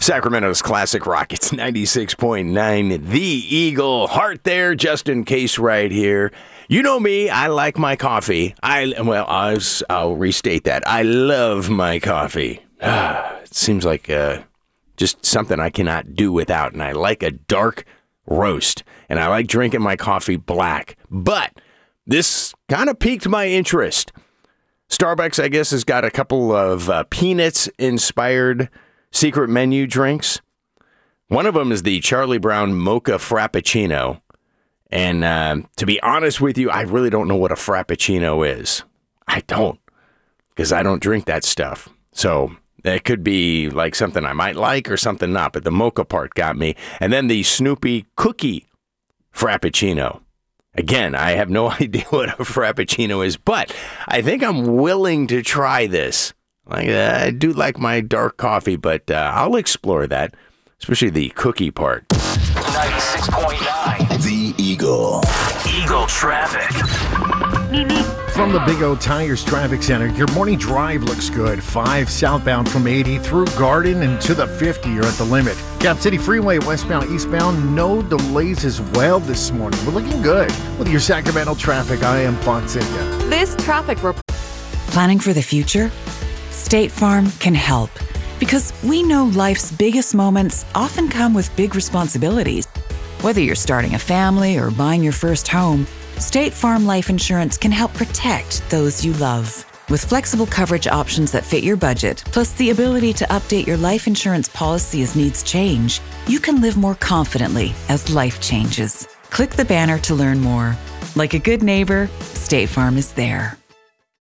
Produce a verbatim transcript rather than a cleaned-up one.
Sacramento's classic rock. It's ninety-six point nine. The Eagle. Heart there, just in case right here. You know me. I like my coffee. I Well, I was, I'll restate that. I love my coffee. It seems like uh, just something I cannot do without. And I like a dark roast. And I like drinking my coffee black. But this kind of piqued my interest. Starbucks, I guess, has got a couple of uh, peanuts-inspired secret menu drinks. One of them is the Charlie Brown Mocha Frappuccino. And uh, to be honest with you, I really don't know what a Frappuccino is. I don't, because I don't drink that stuff. So it could be like something I might like or something not, but the mocha part got me. And then the Snoopy Cookie Frappuccino. Again, I have no idea what a Frappuccino is, but I think I'm willing to try this. Like, uh, I do like my dark coffee, but uh, I'll explore that, especially the cookie part. ninety-six point nine. The Eagle. Eagle Traffic. From the Big O Tires Traffic Center, your morning drive looks good. five southbound from eighty through Garden and to the fifty. You're at the limit. Cap City Freeway westbound, eastbound, no delays as well this morning. We're looking good. With your Sacramento traffic, I am Fonseca. This traffic report. Planning for the future? State Farm can help, because we know life's biggest moments often come with big responsibilities. Whether you're starting a family or buying your first home, State Farm Life Insurance can help protect those you love. With flexible coverage options that fit your budget, plus the ability to update your life insurance policy as needs change, you can live more confidently as life changes. Click the banner to learn more. Like a good neighbor, State Farm is there.